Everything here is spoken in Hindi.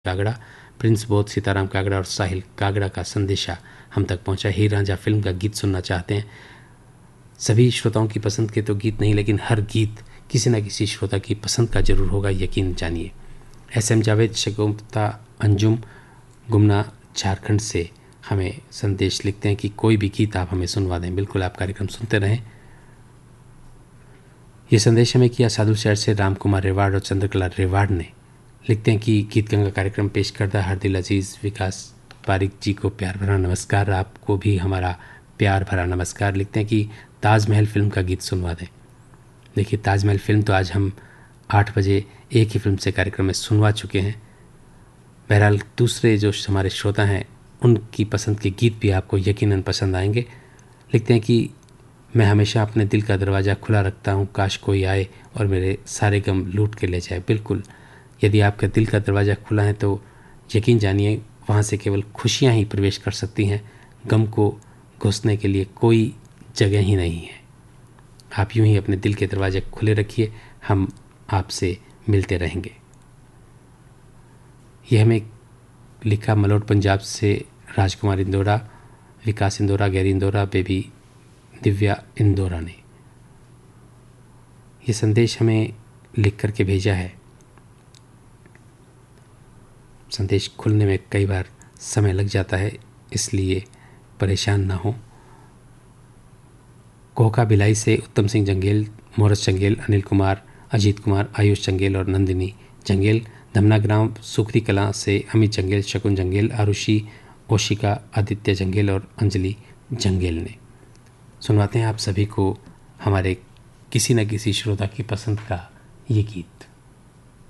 कागड़ा, प्रिंस बोध, सीताराम कागड़ा और साहिल कागड़ा का संदेशा हम तक पहुंचा। हीर रांझा फिल्म का गीत सुनना चाहते हैं। सभी श्रोताओं की पसंद के तो गीत नहीं, लेकिन हर गीत किसी न किसी श्रोता की पसंद का जरूर होगा, यकीन जानिए। SM जावेद शगुफ्ता अंजुम गुमना झारखंड से हमें संदेश लिखते हैं कि कोई भी गीत आप हमें सुनवा दें। बिल्कुल, आप कार्यक्रम सुनते रहें। ये संदेश हमें किया साधु शहर से राम कुमार रेवाड़ और चंद्रकला रेवाड़ ने। लिखते हैं कि गीत गंगा कार्यक्रम पेश करता हर दिल अजीज विकास पारिक जी को प्यार भरा नमस्कार। आपको भी हमारा प्यार भरा नमस्कार। लिखते हैं कि ताजमहल फिल्म का गीत सुनवा दें। देखिए, ताजमहल फिल्म तो आज हम 8 बजे एक ही फिल्म से कार्यक्रम में सुनवा चुके हैं। बहरहाल दूसरे जो हमारे श्रोता हैं उनकी पसंद के गीत भी आपको यकीनन पसंद आएंगे। लिखते हैं कि मैं हमेशा अपने दिल का दरवाज़ा खुला रखता हूँ, काश कोई आए और मेरे सारे गम लूट के ले जाए। बिल्कुल, यदि आपका दिल का दरवाज़ा खुला है तो यकीन जानिए वहाँ से केवल खुशियाँ ही प्रवेश कर सकती हैं। गम को घुसने के लिए कोई जगह ही नहीं है। आप यूं ही अपने दिल के दरवाजे खुले रखिए, हम आपसे मिलते रहेंगे। यह हमें लिखा मलोट पंजाब से राजकुमार इंदौरा, विकास इंदौरा, गैरी इंदौरा, बेबी दिव्या इंदौरा ने यह संदेश हमें लिख करके भेजा है। संदेश खुलने में कई बार समय लग जाता है, इसलिए परेशान ना हो। कोहका भिलाई से उत्तम सिंह जंगेल, मोरस चंगेल, अनिल कुमार, अजीत कुमार, आयुष चंगेल और नंदिनी जंगेल। धमना ग्राम सुखरी कलां से अमित जंगेल, शकुन जंगेल, आरुषि, ओशिका, आदित्य जंगेल और अंजलि जंगेल ने। सुनवाते हैं आप सभी को हमारे किसी न किसी श्रोता की पसंद का ये गीत।